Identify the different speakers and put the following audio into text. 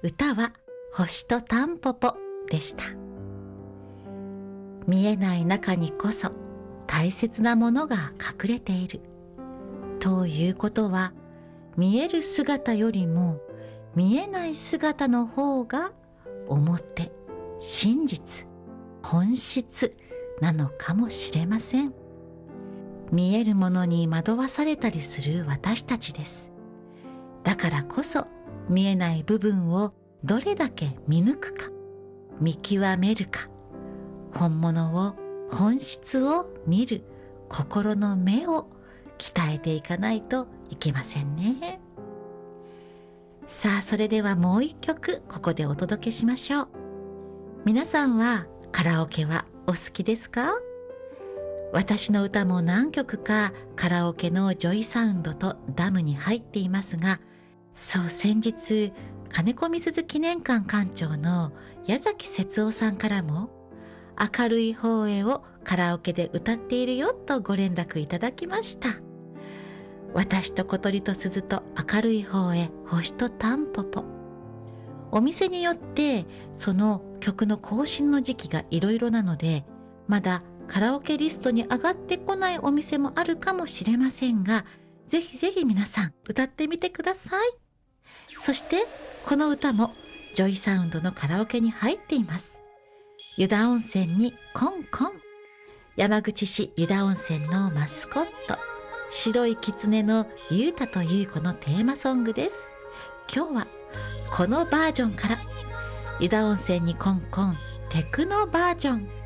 Speaker 1: 歌は星とタンポポでした。見えない中にこそ大切なものが隠れているということは、見える姿よりも見えない姿の方が表、真実、本質なのかもしれません。見えるものに惑わされたりする私たちです。だからこそ見えない部分をどれだけ見抜くか、見極めるか、本物を、本質を見る心の目を鍛えていかないといけませんね。さあ、それではもう一曲ここでお届けしましょう。皆さんはカラオケはお好きですか？私の歌も何曲かカラオケのジョイサウンドとダムに入っていますが、そう、先日金子みすゞ記念館館長の矢崎節夫さんからも、明るい方へをカラオケで歌っているよとご連絡いただきました。私と小鳥と鈴と明るい方へ、星とタンポポ。お店によってその曲の更新の時期がいろいろなので、まだカラオケリストに上がってこないお店もあるかもしれませんが、ぜひぜひ皆さん歌ってみてください。そしてこの歌もジョイサウンドのカラオケに入っています。湯田温泉にコンコン。山口市湯田温泉のマスコット、白い狐のゆうたという子のテーマソングです。今日はこのバージョンから、湯田温泉にコンコンテクノバージョン。